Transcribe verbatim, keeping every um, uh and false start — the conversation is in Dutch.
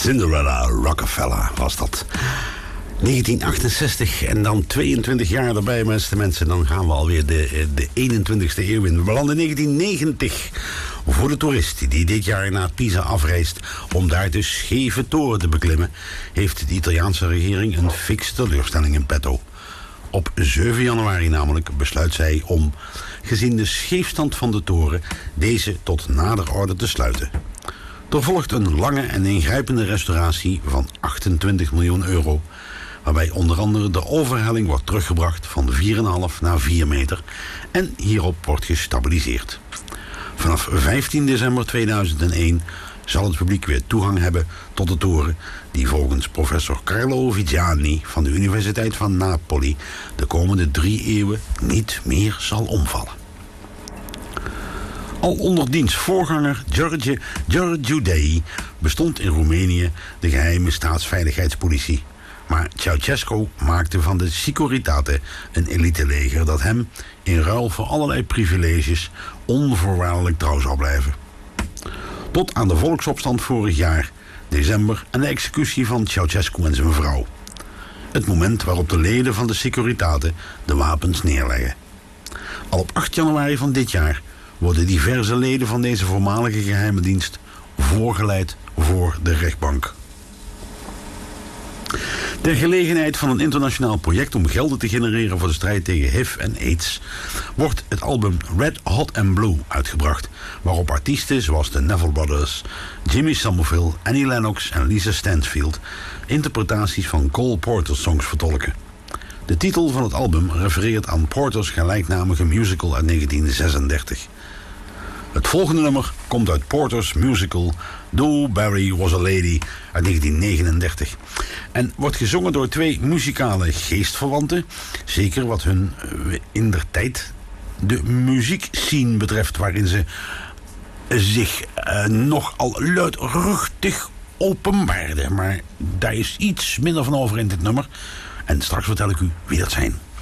Cinderella Rockefeller was dat. negentien achtenzestig en dan tweeëntwintig jaar erbij, beste mensen. Dan gaan we alweer de, de eenentwintigste eeuw in. We belanden in negentien negentig. Voor de toerist die dit jaar naar Pisa afreist om daar de scheve toren te beklimmen, heeft de Italiaanse regering een fikse teleurstelling in petto. Op zeven januari namelijk besluit zij om, gezien de scheefstand van de toren, deze tot nader orde te sluiten. Er volgt een lange en ingrijpende restauratie van achtentwintig miljoen euro... waarbij onder andere de overhelling wordt teruggebracht van vier komma vijf naar vier meter... en hierop wordt gestabiliseerd. Vanaf vijftien december tweeduizend één zal het publiek weer toegang hebben tot de toren... die volgens professor Carlo Vigiani van de Universiteit van Napoli de komende drie eeuwen niet meer zal omvallen. Al onder diens voorganger George Georgiou bestond in Roemenië de geheime staatsveiligheidspolitie. Maar Ceausescu maakte van de Securitate een eliteleger dat hem, in ruil voor allerlei privileges, onvoorwaardelijk trouw zou blijven. Tot aan de volksopstand vorig jaar, december, en de executie van Ceausescu en zijn vrouw. Het moment waarop de leden van de Securitate de wapens neerleggen. Al op acht januari van dit jaar worden diverse leden van deze voormalige geheime dienst voorgeleid voor de rechtbank. Ter gelegenheid van een internationaal project om gelden te genereren voor de strijd tegen H I V en AIDS wordt het album Red Hot and Blue uitgebracht, waarop artiesten zoals de Neville Brothers, Jimmy Somerville, Annie Lennox en Lisa Stansfield interpretaties van Cole Porter's songs vertolken. De titel van het album refereert aan Porter's gelijknamige musical uit negentien zesendertig. Het volgende nummer komt uit Porter's musical Do Barry Was a Lady uit negentien negenendertig. En wordt gezongen door twee muzikale geestverwanten. Zeker wat hun uh, indertijd de muziekscene betreft, waarin ze zich uh, nogal luidruchtig openbaarden. Maar daar is iets minder van over in dit nummer. En straks vertel ik u wie dat zijn.